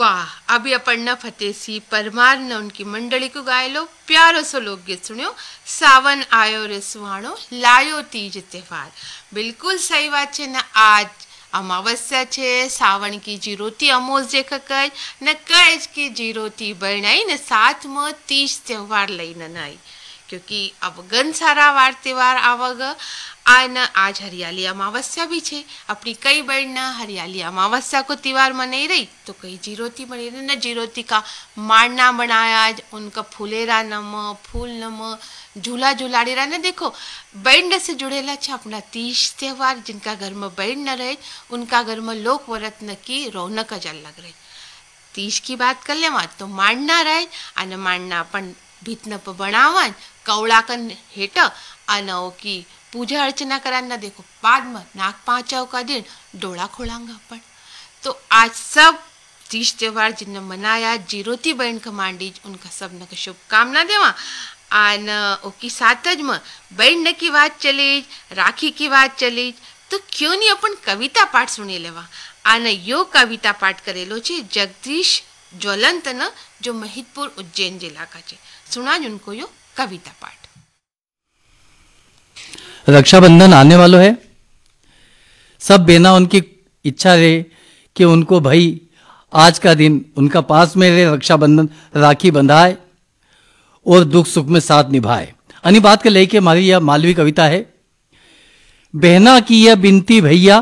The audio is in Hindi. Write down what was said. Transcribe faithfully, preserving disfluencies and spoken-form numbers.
वाह, अभी अपन न फतेह सिंह परमार न उनकी मंडली को गायलो प्यारो सो लोकगीत सुनियो। सावन आयो रे सुहाणो लायो तीज त्योहार। बिल्कुल सही बात है न। आज अमावस्या छे, सावन की जीरोती अमोस जे कई न कज की जीरोती बनाई न साथ में तीज त्योहार लईने आई, क्योंकि अब गन सारा वार त्योहार आवग आ न। आज हरियाली अमावस्या भी छे। अपनी कई बहन न हरियाली अमावस्या को त्योहार मनाई रही तो कई जीरोती मनाई रही न। जीरोती का मांडना बनाया, आज उनका फूलेरा नम फूल नम झूला झूलाड़ी रहा न। देखो बैंड से जुड़ेला छे अपना तीज त्योहार। जिनका घर में बैंड न रहे उनका घर में लोक व्रत न की रौनक ज अलग रहे। तीज की बात कर ले तो मांडना रहे अने मांडना अपन भीतन पर बनावा कौड़ा कन हेठ अने की पूजा अर्चना करा न। देखो बाद में नाग पांचव का दिन डोला खोलांगा अपन। तो आज सब तीज त्योहार जिनने मनाया जीरोती बहन का मांडी उनका सब न शुभकामना देवा। आन ओकी साथ ज में बहन की बात चली, राखी की बात चली तो क्यों नहीं अपन कविता पाठ सुनी लेवा। आने यो कविता पाठ करेलो छे जगदीश ज्वलंत न, जो महिदपुर उज्जैन जिला का छे। सुना उनको यो कविता पाठ। रक्षाबंधन आने वालों है। सब बहना उनकी इच्छा रहे कि उनको भाई आज का दिन उनका पास में रहे, रक्षाबंधन राखी बंधाए और दुख सुख में साथ निभाए। अन्य बात के लेके हमारी यह मालवी कविता है। बहना की यह बिनती भैया